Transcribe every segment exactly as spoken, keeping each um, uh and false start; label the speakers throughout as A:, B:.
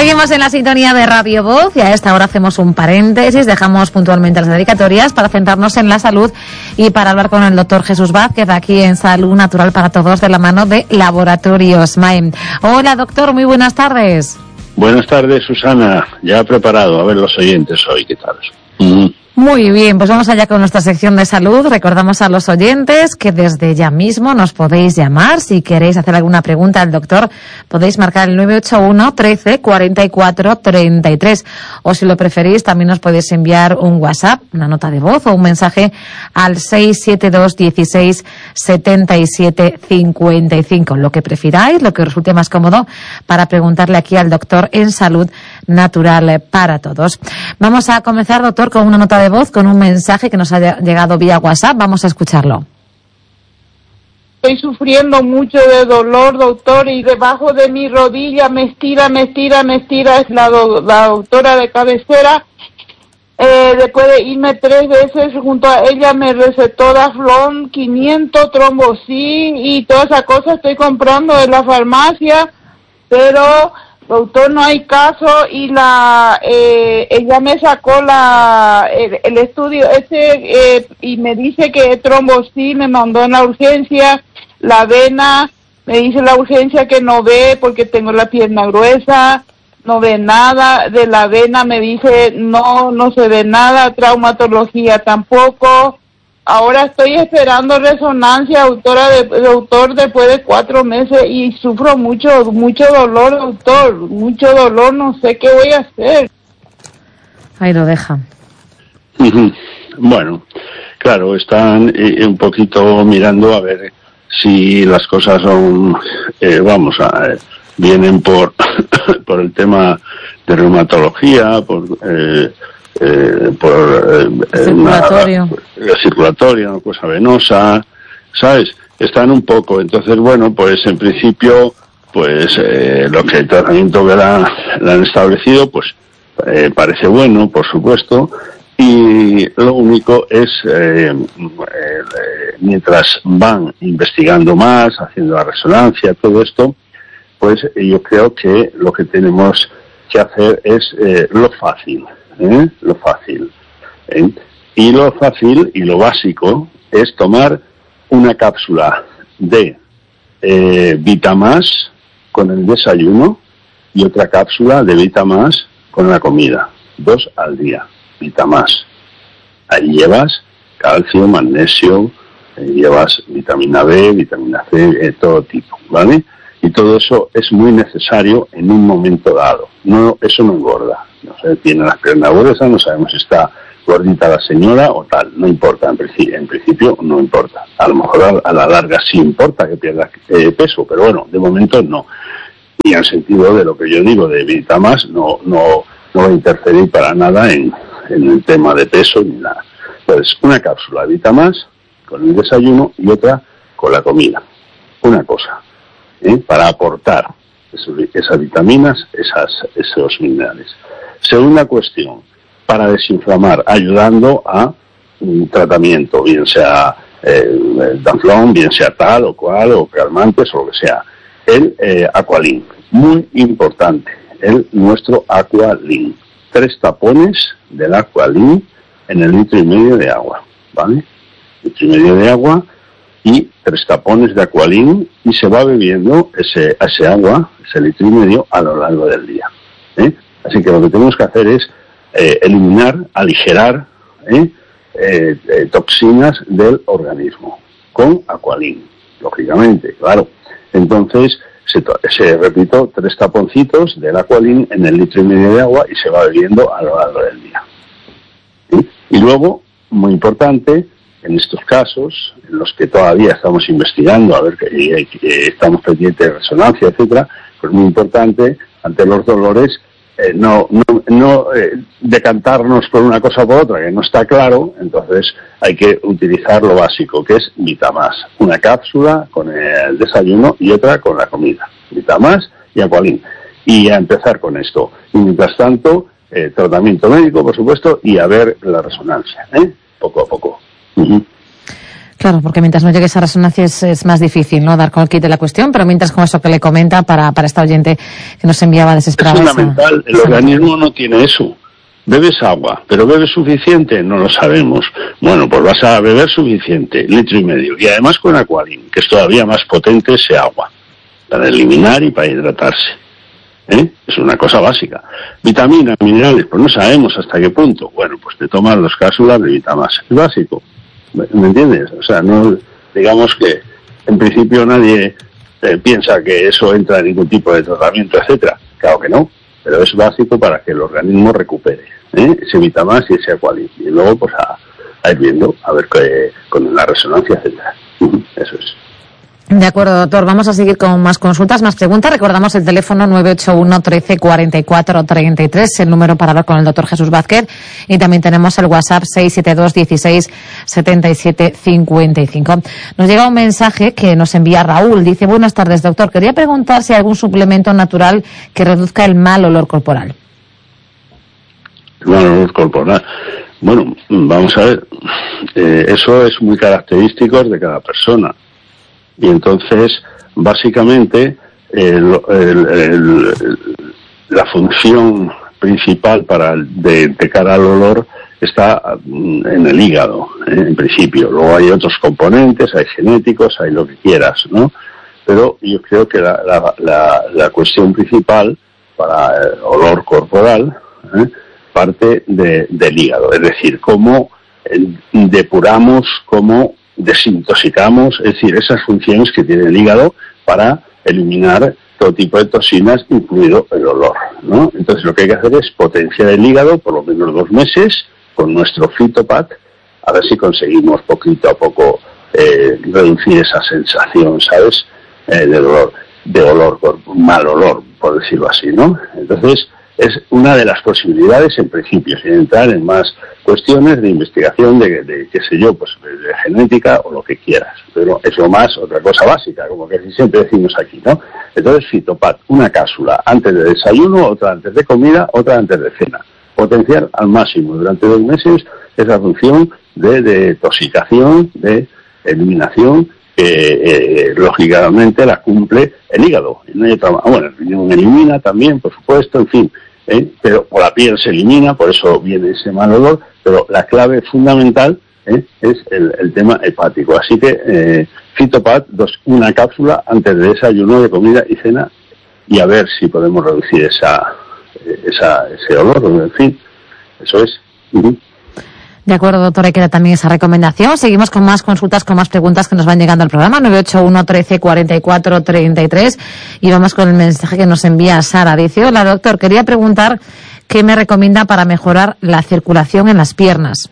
A: Seguimos en la sintonía de Radio Voz y a esta hora hacemos un paréntesis, dejamos puntualmente las dedicatorias para centrarnos en la salud y para hablar con el doctor Jesús Vázquez aquí en Salud Natural para Todos de la mano de Laboratorios Maem. Hola doctor, muy buenas tardes.
B: Buenas tardes, Susana. Ya preparado a ver los oyentes hoy, ¿qué tal? Mm.
A: Muy bien, pues vamos allá con nuestra sección de salud. Recordamos a los oyentes que desde ya mismo nos podéis llamar. Si queréis hacer alguna pregunta al doctor, podéis marcar el nueve ocho uno, trece, cuarenta y cuatro, treinta y tres. O si lo preferís, también nos podéis enviar un WhatsApp, una nota de voz o un mensaje al seis siete dos, dieciséis, setenta y siete, cincuenta y cinco. Lo que prefiráis, lo que os resulte más cómodo para preguntarle aquí al doctor en Salud Natural para Todos. Vamos a comenzar, doctor, con una nota de voz, con un mensaje que nos ha llegado vía WhatsApp. Vamos a escucharlo.
C: Estoy sufriendo mucho de dolor, doctor, y debajo de mi rodilla me estira, me estira, me estira. Es la, do, la doctora de cabecera. Eh, después de irme tres veces junto a ella me recetó Daflón, quinientos, Trombocin y toda esa cosa estoy comprando en la farmacia, pero doctor, no hay caso. Y la eh, ella me sacó la el, el estudio ese eh, y me dice que Trombocin, me mandó en la urgencia. La vena, me dice la urgencia que no ve porque tengo la pierna gruesa, no ve nada. De la vena me dice no, no se ve nada. Traumatología tampoco. Ahora estoy esperando resonancia, doctora, de, doctor, después de cuatro meses y sufro mucho, mucho dolor, doctor, mucho dolor, no sé qué voy a hacer.
A: Ahí lo deja.
B: Bueno, claro, están eh, un poquito mirando a ver si las cosas son, eh, vamos, a, eh, vienen por, por el tema de reumatología, por... Eh, Eh, por eh,
A: circulatorio.
B: Una, circulatoria, una cosa venosa, ¿sabes? Están un poco, entonces bueno, pues en principio, pues eh, lo que el tratamiento que la, la han establecido, pues eh, parece bueno, por supuesto, y lo único es, eh, eh, mientras van investigando más, haciendo la resonancia, todo esto, pues yo creo que lo que tenemos que hacer es eh, lo fácil. ¿Eh? Lo fácil. ¿Eh? Y lo fácil y lo básico es tomar una cápsula de eh, Vitamás con el desayuno y otra cápsula de Vitamás con la comida. Dos al día. Vitamás. Ahí llevas calcio, magnesio, eh, llevas vitamina B, vitamina C, eh, todo tipo, ¿vale? Y todo eso es muy necesario en un momento dado. No, eso no engorda. No sé, tiene las piernas gruesas, no sabemos si está gordita la señora o tal. No importa, en principio, en principio no importa. A lo mejor a, a la larga sí importa que pierda eh, peso, pero bueno, de momento no. Y en el sentido de lo que yo digo de Vitamás, no, no, no va a interferir para nada en, en el tema de peso ni nada. Entonces, una cápsula de Vitamás con el desayuno y otra con la comida. Una cosa. ¿Eh? Para aportar esos, esas vitaminas, esas, esos minerales. Segunda cuestión, para desinflamar, ayudando a un tratamiento, bien sea eh, Daflón, bien sea tal o cual, o calmantes, o lo que sea. El eh, Aqualin, muy importante, el nuestro Aqualin. Tres tapones del Aqualin en el litro y medio de agua, ¿vale? Litro y medio de agua y tres tapones de Aqualin, y se va bebiendo ese, ese agua, ese litro y medio, a lo largo del día. ¿eh? Así que lo que tenemos que hacer es eh, eliminar, aligerar ¿eh? Eh, eh, toxinas del organismo con Aqualin, lógicamente, claro. Entonces, se, se repito, tres taponcitos del Aqualin en el litro y medio de agua y se va bebiendo a lo largo del día. ¿sí? Y luego, muy importante, en estos casos, en los que todavía estamos investigando, a ver que, que, que estamos pendientes de resonancia, etcétera, pues muy importante, ante los dolores, eh, no, no, no eh, decantarnos por una cosa o por otra, que no está claro. Entonces hay que utilizar lo básico, que es Vitamás, una cápsula con el desayuno y otra con la comida, Vitamás y Aqualin, y a empezar con esto. Y mientras tanto, eh, tratamiento médico, por supuesto, y a ver la resonancia, ¿eh? poco a poco. Uh-huh.
A: Claro, porque mientras no llegue esa resonancia es, es más difícil, ¿no?, dar con el kit de la cuestión, pero mientras con eso que le comenta para, para esta oyente que nos enviaba desesperada.
B: Es fundamental, esa, el esa organismo noticia. No tiene eso. Bebes agua, pero ¿bebes suficiente? No lo sabemos. Bueno, pues vas a beber suficiente, litro y medio. Y además con Aqualin, que es todavía más potente ese agua, para eliminar y para hidratarse. ¿Eh? Es una cosa básica. Vitaminas, minerales, pues no sabemos hasta qué punto. Bueno, pues te tomas dos cápsulas de Vitamás. Es básico. ¿Me entiendes? O sea, no digamos que en principio nadie eh, piensa que eso entra en ningún tipo de tratamiento, etcétera. Claro que no. Pero es básico para que el organismo recupere ¿eh? ese Vitamás y ese Aqualin. Y luego, pues, a, a ir viendo, a ver qué, con la resonancia, etcétera. Eso es.
A: De acuerdo, doctor. Vamos a seguir con más consultas, más preguntas. Recordamos el teléfono nueve ocho uno, trece, cuarenta y cuatro, treinta y tres, el número para hablar con el doctor Jesús Vázquez. Y también tenemos el WhatsApp seis siete dos, dieciséis, setenta y siete, cincuenta y cinco. Nos llega un mensaje que nos envía Raúl. Dice: buenas tardes, doctor. Quería preguntar si hay algún suplemento natural que reduzca el mal olor corporal.
B: El mal olor corporal. Bueno, vamos a ver. Eh, eso es muy característico de cada persona. Y entonces, básicamente, el, el, el, la función principal para de, de cara al olor está en el hígado, ¿eh? En principio. Luego hay otros componentes, hay genéticos, hay lo que quieras, ¿no? Pero yo creo que la, la, la, la cuestión principal para el olor corporal ¿eh? parte de, del hígado, es decir, cómo depuramos, cómo desintoxicamos, es decir, esas funciones que tiene el hígado para eliminar todo tipo de toxinas, incluido el olor, ¿no? Entonces lo que hay que hacer es potenciar el hígado por lo menos dos meses con nuestro Phytopat, a ver si conseguimos poquito a poco eh, reducir esa sensación, ¿sabes?, eh, de olor, de olor, mal olor, por decirlo así, ¿no? Entonces es una de las posibilidades en principio, sin entrar en más cuestiones de investigación de, de qué sé yo, pues de genética o lo que quieras, pero es lo más, otra cosa básica, como que siempre decimos aquí, ¿no? Entonces, Phytopat, una cápsula antes de desayuno, otra antes de comida, otra antes de cena. Potenciar al máximo durante dos meses esa función de detoxicación, de eliminación, que eh, lógicamente la cumple el hígado. No hay otra, bueno, el riñón elimina también, por supuesto, en fin, ¿eh? Pero por la piel se elimina, por eso viene ese mal olor, pero la clave fundamental ¿eh? es el, el tema hepático. Así que eh, Phytopat, dos, una cápsula antes de desayuno, de comida y cena, y a ver si podemos reducir esa, esa ese olor, en fin, eso es. Uh-huh.
A: De acuerdo, doctor, ahí queda también esa recomendación. Seguimos con más consultas, con más preguntas que nos van llegando al programa, nueve ocho uno, trece, cuarenta y cuatro, treinta y tres, y vamos con el mensaje que nos envía Sara. Dice: hola, doctor, quería preguntar qué me recomienda para mejorar la circulación en las piernas.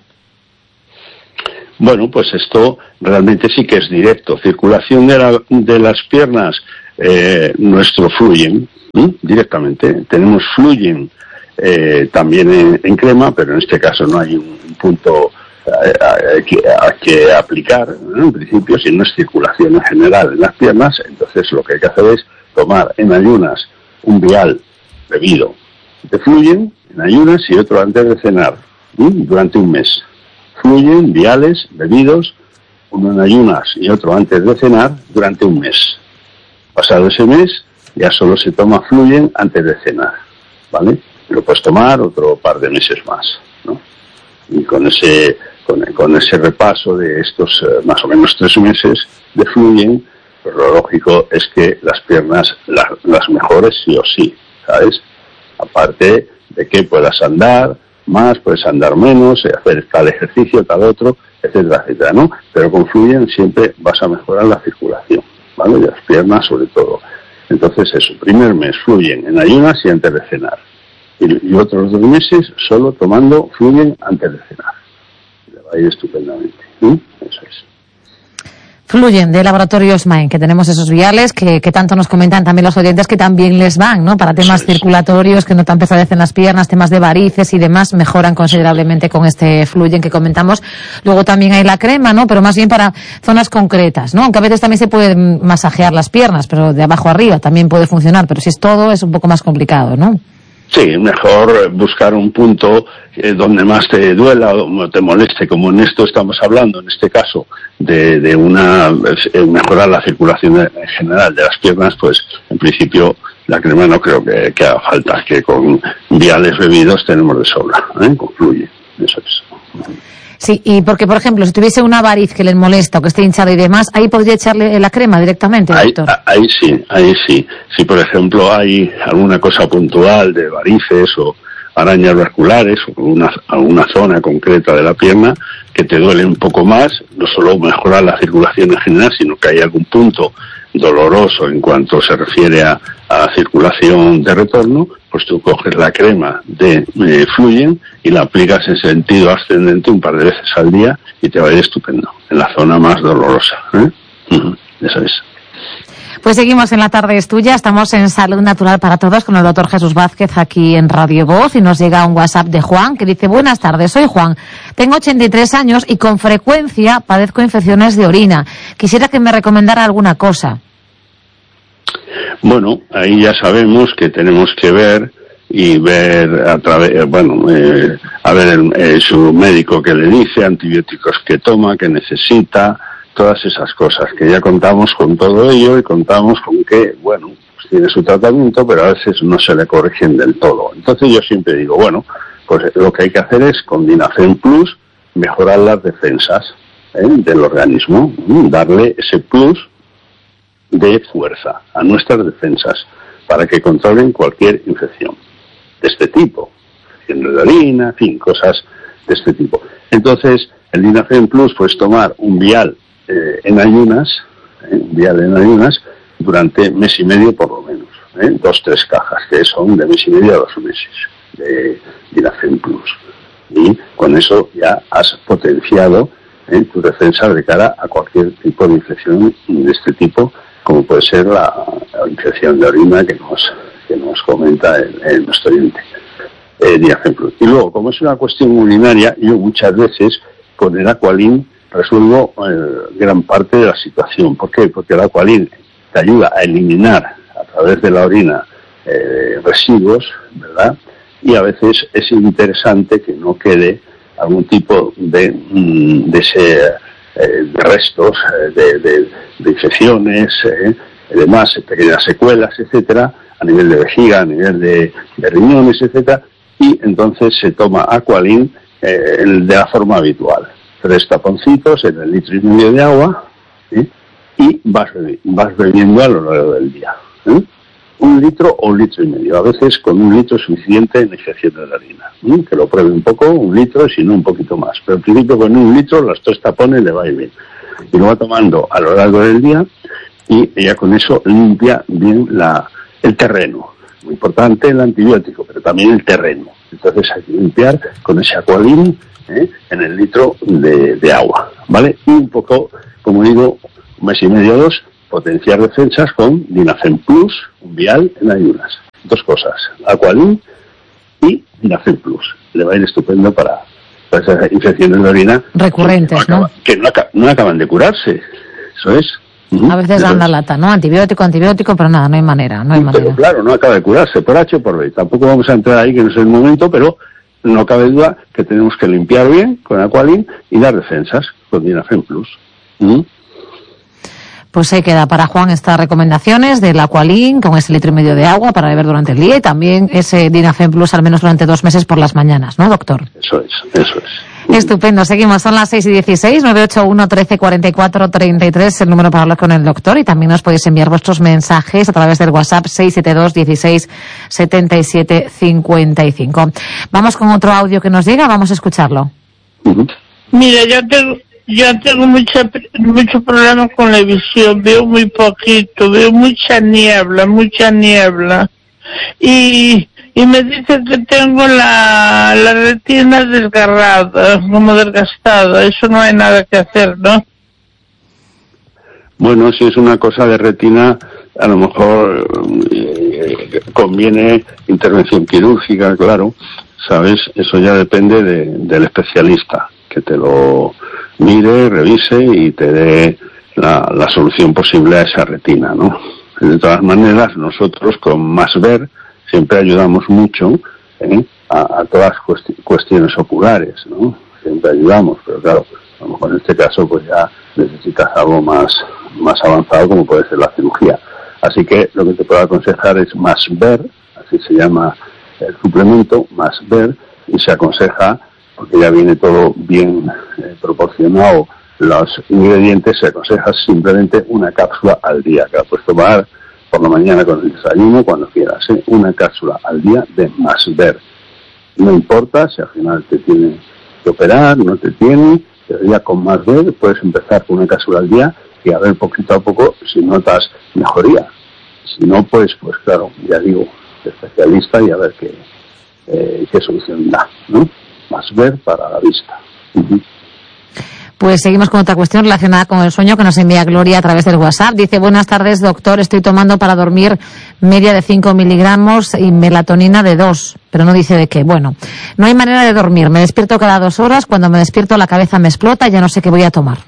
B: Bueno, pues esto realmente sí que es directo. Circulación de, la, de las piernas, eh, nuestro Fluyen, ¿eh? directamente. Tenemos Fluyen Eh, también en, en crema, pero en este caso no hay un, un punto eh, a, que, a que aplicar, ¿no? En principio, si no es circulación en general en las piernas, entonces lo que hay que hacer es tomar en ayunas un vial bebido de Fluyen en ayunas y otro antes de cenar, ¿sí? Durante un mes. Fluyen, viales bebidos, uno en ayunas y otro antes de cenar durante un mes. Pasado ese mes, ya solo se toma Fluyen antes de cenar, ¿vale? Lo puedes tomar otro par de meses más, ¿no? Y con ese con, con ese repaso de estos eh, más o menos tres meses de Fluyen, pues lo lógico es que las piernas la, las mejores sí o sí, ¿sabes? Aparte de que puedas andar más, puedes andar menos, hacer tal ejercicio, tal otro, etcétera, etcétera, ¿no? Pero con Fluyen siempre vas a mejorar la circulación, ¿vale? De las piernas sobre todo. Entonces eso, primer mes Fluyen en ayunas y antes de cenar. Y otros dos meses solo tomando Fluyen antes de cenar. Le va a ir estupendamente. ¿Sí? Eso es.
A: Fluyen de Laboratorios Mind, que tenemos esos viales que, que tanto nos comentan también los oyentes que también les van, ¿no? Para temas circulatorios, que no tan pesadez en las piernas, temas de varices y demás, mejoran considerablemente con este Fluyen que comentamos. Luego también hay la crema, ¿no? Pero más bien para zonas concretas, ¿no? Aunque a veces también se pueden masajear las piernas, pero de abajo arriba también puede funcionar, pero si es todo es un poco más complicado, ¿no?
B: Sí, mejor buscar un punto eh, donde más te duela o te moleste, como en esto estamos hablando, en este caso, de, de una eh, mejorar la circulación en general de las piernas, pues en principio la crema no creo que, que haga falta, que con viales bebidos tenemos de sobra, ¿eh? Concluye, eso es.
A: Sí, y porque, por ejemplo, si tuviese una variz que le molesta o que esté hinchada y demás, ahí podría echarle la crema directamente, doctor.
B: Ahí, ahí sí, ahí sí. Si, por ejemplo, hay alguna cosa puntual de varices o arañas vasculares o alguna, alguna zona concreta de la pierna que te duele un poco más, no solo mejorar la circulación en general, sino que hay algún punto doloroso en cuanto se refiere a, a la circulación de retorno, pues tú coges la crema de eh, Fluyen y la aplicas en sentido ascendente un par de veces al día y te va a ir estupendo, en la zona más dolorosa, ¿eh? Uh-huh. Eso es.
A: Pues seguimos en La Tarde es Tuya, estamos en Salud Natural para Todos con el doctor Jesús Vázquez aquí en Radio Voz y nos llega un WhatsApp de Juan que dice: buenas tardes, soy Juan, tengo ochenta y tres años y con frecuencia padezco infecciones de orina. Quisiera que me recomendara alguna cosa.
B: Bueno, ahí ya sabemos que tenemos que ver y ver a través, bueno, eh, a ver el, eh, su médico que le dice, antibióticos que toma, que necesita, todas esas cosas, que ya contamos con todo ello y contamos con que, bueno, pues tiene su tratamiento, pero a veces no se le corrigen del todo. Entonces yo siempre digo, bueno, pues lo que hay que hacer es con Dinacen Plus mejorar las defensas ¿eh? del organismo, darle ese plus de fuerza a nuestras defensas para que controlen cualquier infección de este tipo, infección de orina, en fin, cosas de este tipo. Entonces, el Dinacen Plus, pues tomar un vial eh, en ayunas, eh, un vial en ayunas, durante mes y medio por lo menos, eh, dos, tres cajas, que son de mes y medio a dos meses de Dinacen Plus. Y con eso ya has potenciado eh, tus defensas de cara a cualquier tipo de infección de este tipo, como puede ser la, la infección de orina que nos que nos comenta el, el nuestro oyente. Eh, Dinacen Plus. Y luego, como es una cuestión urinaria, yo muchas veces con el Aqualin resuelvo eh, gran parte de la situación. ¿Por qué? Porque el Aqualin te ayuda a eliminar a través de la orina eh, residuos, ¿verdad? Y a veces es interesante que no quede algún tipo de, de, ese, eh, de restos, eh, de, de, de infecciones, eh, además pequeñas secuelas, etcétera, a nivel de vejiga, a nivel de, de riñones, etcétera, y entonces se toma Aqualin eh, de la forma habitual. Tres taponcitos en el litro y medio de agua, ¿sí? Y vas, bebi- vas bebiendo a lo largo del día. ¿Sí? Un litro o un litro y medio. A veces con un litro es suficiente en infección de la orina. ¿Sí? Que lo pruebe un poco, un litro, si no un poquito más. Pero al principio con un litro, los tres tapones le va a ir bien. Y lo va tomando a lo largo del día y ya con eso limpia bien la, el terreno. Muy importante el antibiótico, pero también el terreno. Entonces hay que limpiar con ese Aqualin ¿eh? en el litro de, de agua, ¿vale? Y un poco, como digo, un mes y medio o dos, potenciar defensas con Dinacen Plus, un vial en ayunas. Dos cosas, Aqualin y Dinacen Plus. Le va a ir estupendo para, para esas infecciones de orina
A: recurrentes,
B: que no,
A: ¿no?
B: acaba, que no, acaba, no acaban de curarse. Eso es. Uh-huh.
A: A veces dan la lata, ¿no? Antibiótico, antibiótico, pero nada, no hay manera, no hay
B: pero
A: manera.
B: Claro, no acaba de curarse por H o por B. Tampoco vamos a entrar ahí, que no es el momento, pero no cabe duda que tenemos que limpiar bien con Aqualin y dar defensas con Dinacen Plus. ¿Mm?
A: Pues ahí queda para Juan estas recomendaciones del Aqualin con ese litro y medio de agua para beber durante el día y también ese Dinacen Plus al menos durante dos meses por las mañanas, ¿no, doctor?
B: Eso es, eso es.
A: Estupendo, seguimos, son las seis y dieciséis, nueve ocho uno, trece, cuarenta y cuatro, treinta y tres, el número para hablar con el doctor, y también nos podéis enviar vuestros mensajes a través del WhatsApp seis siete dos, dieciséis, setenta y siete, cincuenta y cinco. Vamos con otro audio que nos llega, vamos a escucharlo.
B: Uh-huh.
C: Mira, yo tengo, yo tengo mucha, mucho problema con la visión, veo muy poquito, veo mucha niebla, mucha niebla. Y, y me dicen que tengo la, la retina desgarrada, como desgastada. Eso no hay nada que hacer, ¿no?
B: Bueno, si es una cosa de retina, a lo mejor eh, conviene intervención quirúrgica, claro, ¿sabes? Eso ya depende de, del especialista, que te lo mire, revise y te dé la, la solución posible a esa retina, ¿no? De todas maneras, nosotros con Más Ver siempre ayudamos mucho ¿eh? a, a todas cuesti- cuestiones oculares, ¿no? Siempre ayudamos, pero claro, a lo mejor en este caso pues ya necesitas algo más, más avanzado como puede ser la cirugía. Así que lo que te puedo aconsejar es Más Ver, así se llama el suplemento, Más Ver, y se aconseja, porque ya viene todo bien eh, proporcionado, los ingredientes, se aconseja simplemente una cápsula al día, que la puedes tomar por la mañana con el desayuno, cuando quieras, ¿eh? Una cápsula al día de Más Ver. No importa si al final te tiene que operar, no te tiene, pero ya con Más Ver puedes empezar con una cápsula al día y a ver poquito a poco si notas mejoría. Si no, pues, pues claro, ya digo, especialista y a ver qué, eh, qué solución da, ¿no? Más Ver para la vista. Uh-huh.
A: Pues seguimos con otra cuestión relacionada con el sueño que nos envía Gloria a través del WhatsApp. Dice, buenas tardes, doctor, estoy tomando para dormir media de cinco miligramos y melatonina de dos, pero no dice de qué. Bueno, no hay manera de dormir, me despierto cada dos horas, cuando me despierto la cabeza me explota y ya no sé qué voy a tomar.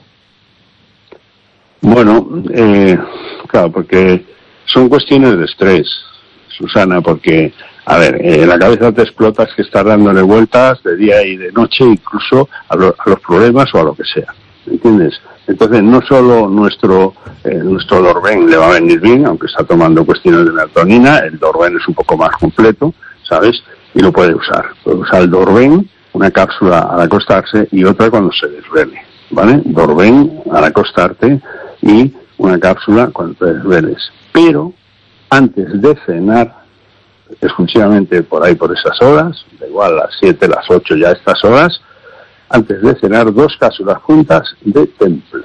B: Bueno, eh, claro, porque son cuestiones de estrés, Susana, porque, a ver, eh, la cabeza te explota, es que estás dándole vueltas de día y de noche, incluso a, lo, a los problemas o a lo que sea, ¿entiendes? Entonces, no solo nuestro eh, nuestro Dorben le va a venir bien, aunque está tomando cuestiones de melatonina, el Dorben es un poco más completo, ¿sabes? Y lo puede usar. Puede usar el Dorben, una cápsula al acostarse y otra cuando se desvele, ¿vale? Dorben al acostarte y una cápsula cuando te desveles. Pero antes de cenar, exclusivamente por ahí por esas horas, da igual las siete, las ocho, ya estas horas, antes de cenar dos cápsulas juntas de temple.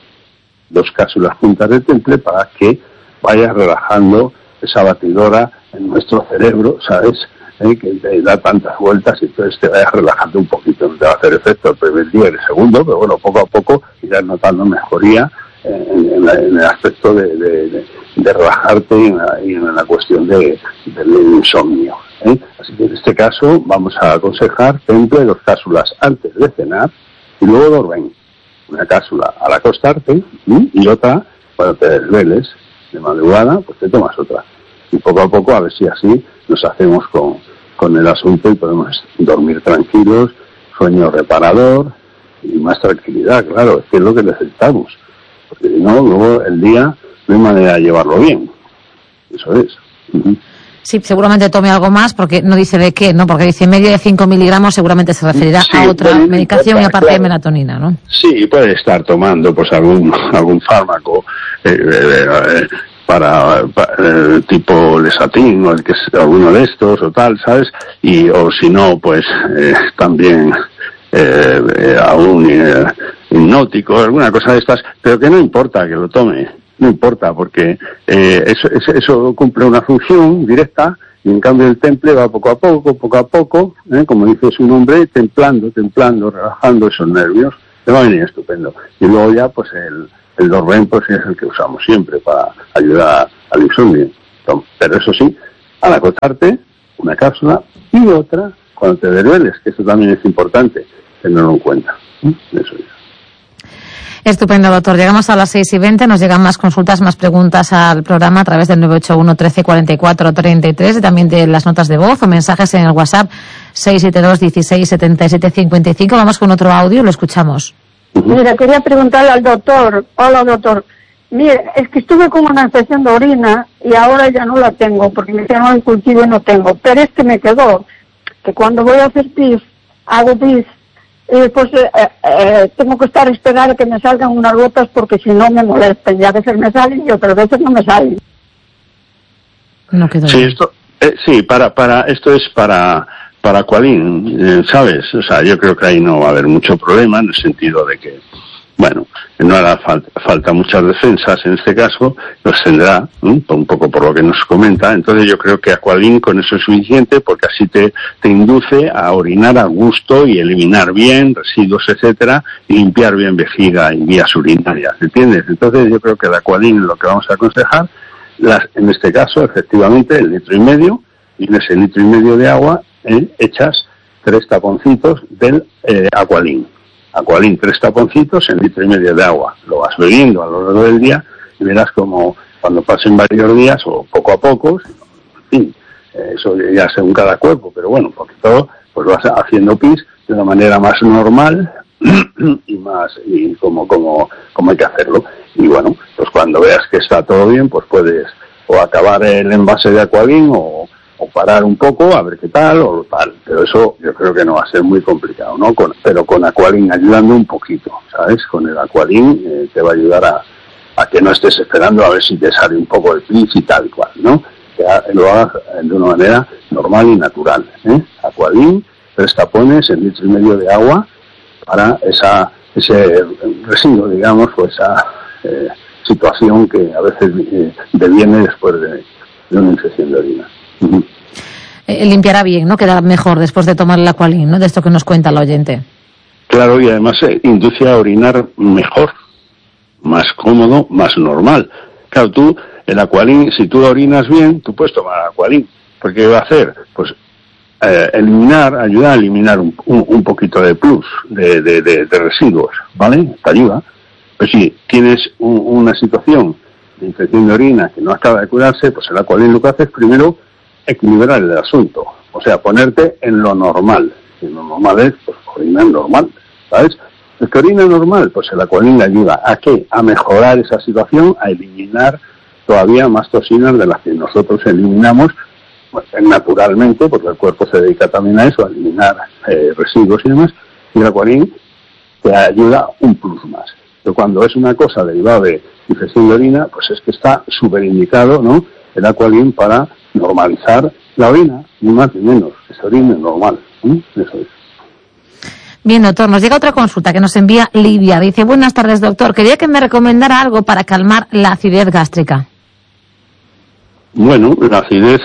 B: Dos cápsulas juntas de temple para que vayas relajando esa batidora en nuestro cerebro, ¿sabes? ¿Eh? Que te da tantas vueltas y entonces te vayas relajando un poquito. No te va a hacer efecto el primer día y el segundo, pero bueno, poco a poco irás notando mejoría en, en, la, en el aspecto de, de, de, de relajarte y en la, y en la cuestión de, del insomnio, ¿eh? Así que en este caso vamos a aconsejar temple dos cápsulas antes de cenar y luego dormir. Una cápsula al acostarte, ¿eh? Y otra cuando te desveles de madrugada, pues te tomas otra. Y poco a poco a ver si así nos hacemos con, con el asunto y podemos dormir tranquilos, sueño reparador y más tranquilidad, claro, es que es lo que necesitamos. Porque si no, luego el día no hay manera de llevarlo bien. Eso es. Uh-huh.
A: Sí, seguramente tome algo más, porque no dice de qué, ¿no? Porque dice media de cinco miligramos, seguramente se referirá sí, a otra puede, medicación puede, y aparte claro, de melatonina, ¿no?
B: Sí, puede estar tomando pues algún algún fármaco eh, eh, eh, para, para eh, tipo Lesatin o el que alguno de estos o tal, ¿sabes? Y o si no, pues eh, también eh, eh, algún eh, hipnótico, alguna cosa de estas, pero que no importa que lo tome. No importa, porque eh, eso, eso, eso cumple una función directa y en cambio el temple va poco a poco, poco a poco, ¿eh? Como dice su nombre, templando, templando, relajando esos nervios. Te va a venir estupendo. Y luego ya, pues el, el Dorben pues es el que usamos siempre para ayudar al insomnio. Pero eso sí, al acostarte, una cápsula y otra cuando te desveles, que eso también es importante tenerlo en cuenta. ¿eh? Eso es.
A: Estupendo, doctor. Llegamos a las seis y veinte. Nos llegan más consultas, más preguntas al programa a través del nueve ocho uno, trece, cuarenta y cuatro, treinta y tres y también de las notas de voz o mensajes en el WhatsApp seis siete dos, dieciséis, setenta y siete, cincuenta y cinco. Vamos con otro audio, lo escuchamos.
D: Mira, quería preguntarle al doctor. Hola, doctor. Mire, es que estuve con una infección de orina y ahora ya no la tengo porque me hicieron el cultivo y no tengo. Pero es que me quedó que cuando voy a hacer pis, hago pis, y pues eh, eh, tengo que estar esperando a que me salgan unas gotas porque si no me molestan y a veces me salen y otras veces no me salen.
A: No quedó
B: sí, esto, eh, sí, para, para, esto es para, para Aqualin, eh, ¿sabes? O sea, yo creo que ahí no va a haber mucho problema en el sentido de que, bueno, no hará falta, falta muchas defensas en este caso, los tendrá, ¿eh? Un poco por lo que nos comenta. Entonces yo creo que Aqualin con eso es suficiente porque así te, te induce a orinar a gusto y eliminar bien residuos, etcétera, y limpiar bien vejiga y vías urinarias, ¿entiendes? Entonces yo creo que el Aqualin es lo que vamos a aconsejar. Las, en este caso, efectivamente, el litro y medio, y en ese litro y medio de agua ¿eh? echas tres taponcitos del eh, Aqualin. Aqualin, tres taponcitos en litro y medio de agua. Lo vas bebiendo a lo largo del día y verás como cuando pasen varios días o poco a poco, en fin, eso ya según cada cuerpo, pero bueno, porque todo pues vas haciendo pis de una manera más normal y más y como como como hay que hacerlo. Y bueno, pues cuando veas que está todo bien, pues puedes o acabar el envase de Aqualin o, o parar un poco a ver qué tal o tal, pero eso yo creo que no va a ser muy complicado, ¿no? Con, pero con Aqualin ayudando un poquito, ¿sabes? Con el Aqualin eh, te va a ayudar a, a que no estés esperando a ver si te sale un poco el pis y tal cual, ¿no? Que lo hagas de una manera normal y natural, ¿eh? Aqualin, tres tapones en litro y medio de agua para esa ese residuo, digamos, o esa eh, situación que a veces eh, deviene después de, de una infección de orina. Uh-huh.
A: Eh, limpiará bien, ¿no? Queda mejor después de tomar el Aqualin, ¿no? De esto que nos cuenta el oyente.
B: Claro, y además eh, induce a orinar mejor, más cómodo, más normal. Claro, tú, el Aqualin, si tú orinas bien, tú puedes tomar Aqualin. ¿Por qué va a hacer? Pues eh, eliminar, ayudar a eliminar un, un, un poquito de plus, de, de, de, de residuos, ¿vale? Te ayuda. Pero si tienes un, una situación de infección de orina que no acaba de curarse, pues el Aqualin lo que hace es primero equilibrar el asunto. O sea, ponerte en lo normal. Y lo normal es, pues, orinar normal, ¿sabes? El que orina normal, pues el Aqualin le ayuda a qué, a mejorar esa situación, a eliminar todavía más toxinas de las que nosotros eliminamos pues, naturalmente, porque el cuerpo se dedica también a eso, a eliminar eh, residuos y demás, y el Aqualin te ayuda un plus más. Pero cuando es una cosa derivada de infección de orina, pues es que está súper indicado, ¿no?, el Aqualin para normalizar la orina, ni más ni menos, que se orine normal, ¿eh? Eso es.
A: Bien, doctor, nos llega otra consulta que nos envía Lidia. Dice, buenas tardes, doctor. Quería que me recomendara algo para calmar la acidez gástrica.
B: Bueno, la acidez,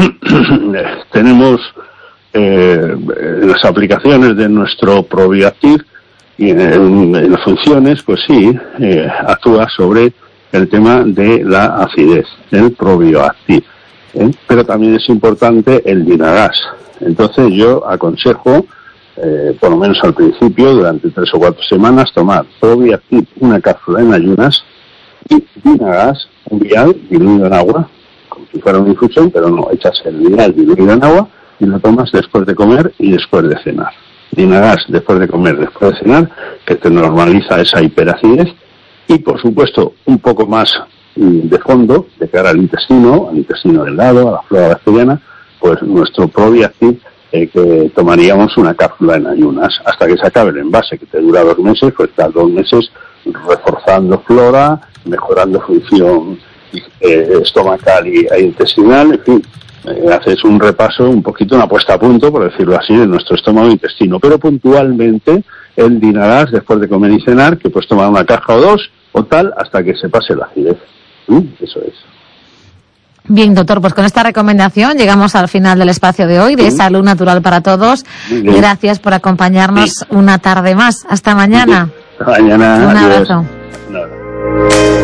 B: tenemos eh, las aplicaciones de nuestro Probioactiv y en, en las funciones, pues sí, eh, actúa sobre el tema de la acidez, el Probioactiv. ¿eh? Pero también es importante el Dinagas. Entonces yo aconsejo, Eh, por lo menos al principio, durante tres o cuatro semanas, tomar Probioactiv, una cápsula en ayunas, y Dinagas, un vial diluido en agua, como si fuera una infusión, pero no, echas el vial diluido en agua y lo tomas después de comer y después de cenar. Dinagas después de comer, después de cenar, que te normaliza esa hiperacidez, y por supuesto, un poco más de fondo, de cara al intestino, al intestino delgado, a la flora bacteriana, pues nuestro Probioactiv, Eh, que tomaríamos una cápsula en ayunas hasta que se acabe el envase, que te dura dos meses, pues estás dos meses reforzando flora, mejorando función eh, estomacal y, e intestinal, en fin, eh, haces un repaso, un poquito, una puesta a punto, por decirlo así, de nuestro estómago e intestino, pero puntualmente el Dinagas después de comer y cenar, que puedes tomar una caja o dos, o tal, hasta que se pase la acidez. ¿Mm? Eso es.
A: Bien, doctor, pues con esta recomendación llegamos al final del espacio de hoy de
B: ¿Sí?
A: Salud Natural para Todos. Gracias por acompañarnos sí. una tarde más. Hasta mañana.
B: Hasta mañana.
A: Un
B: Adiós.
A: abrazo.
B: Un abrazo.